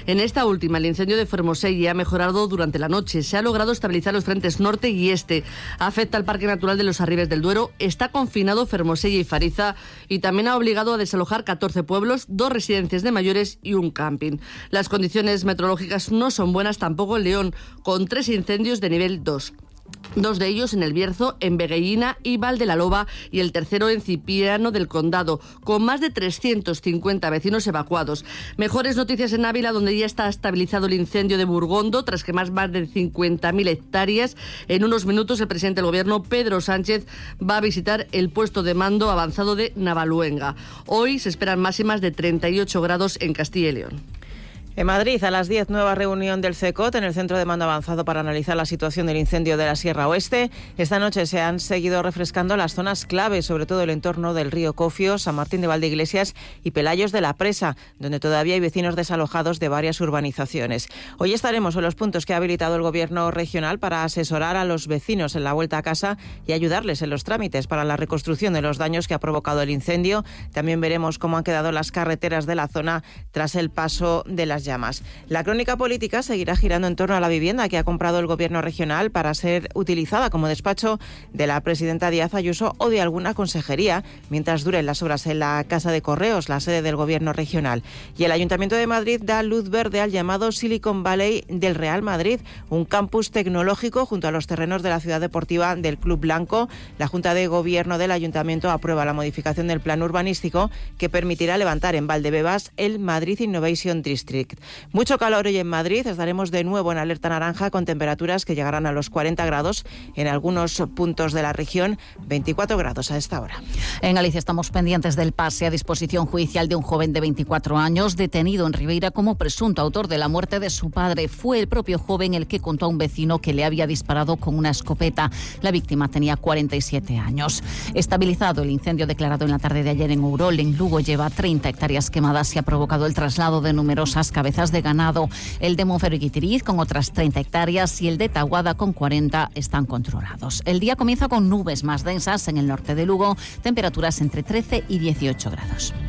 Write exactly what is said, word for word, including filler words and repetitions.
En esta última, el incendio de Fermoselle ha mejorado durante la noche. Se ha logrado estabilizar los frentes norte y este. Afecta al Parque Natural de los Arribes del Duero. Está confinado Fermoselle y Fariza y también ha obligado a desalojar catorce pueblos, dos residencias de mayores y un camping. Las condiciones meteorológicas no son buenas tampoco en León, con tres incendios de nivel dos. Dos de ellos en El Bierzo, en Veguellina y Val de la Loba, y el tercero en Cipriano del Condado, con más de trescientos cincuenta vecinos evacuados. Mejores noticias en Ávila, donde ya está estabilizado el incendio de Burgondo, tras quemar más de cincuenta mil hectáreas. En unos minutos, el presidente del Gobierno, Pedro Sánchez, va a visitar el puesto de mando avanzado de Navaluenga. Hoy se esperan máximas de treinta y ocho grados en Castilla y León. En Madrid, a las diez, nueva reunión del CECOT en el Centro de Mando Avanzado para analizar la situación del incendio de la Sierra Oeste. Esta noche se han seguido refrescando las zonas claves, sobre todo el entorno del río Cofio, San Martín de Valdeiglesias y Pelayos de la Presa, donde todavía hay vecinos desalojados de varias urbanizaciones. Hoy estaremos en los puntos que ha habilitado el Gobierno regional para asesorar a los vecinos en la vuelta a casa y ayudarles en los trámites para la reconstrucción de los daños que ha provocado el incendio. También veremos cómo han quedado las carreteras de la zona tras el paso de las llamas. La crónica política seguirá girando en torno a la vivienda que ha comprado el Gobierno regional para ser utilizada como despacho de la presidenta Díaz Ayuso o de alguna consejería mientras duren las obras en la Casa de Correos, la sede del Gobierno regional. Y el Ayuntamiento de Madrid da luz verde al llamado Silicon Valley del Real Madrid, un campus tecnológico junto a los terrenos de la ciudad deportiva del Club Blanco. La Junta de Gobierno del Ayuntamiento aprueba la modificación del plan urbanístico que permitirá levantar en Valdebebas el Madrid Innovation District. Mucho calor hoy en Madrid, estaremos de nuevo en alerta naranja con temperaturas que llegarán a los cuarenta grados en algunos puntos de la región, veinticuatro grados a esta hora. En Galicia estamos pendientes del pase a disposición judicial de un joven de veinticuatro años detenido en Ribeira como presunto autor de la muerte de su padre. Fue el propio joven el que contó a un vecino que le había disparado con una escopeta. La víctima tenía cuarenta y siete años. Estabilizado el incendio declarado en la tarde de ayer en Ourol, en Lugo, lleva treinta hectáreas quemadas y ha provocado el traslado de numerosas cabezas de ganado. El de Monfero y Guitiriz, con otras treinta hectáreas, y el de Tahuada, con cuarenta, están controlados. El día comienza con nubes más densas en el norte de Lugo, temperaturas entre trece y dieciocho grados.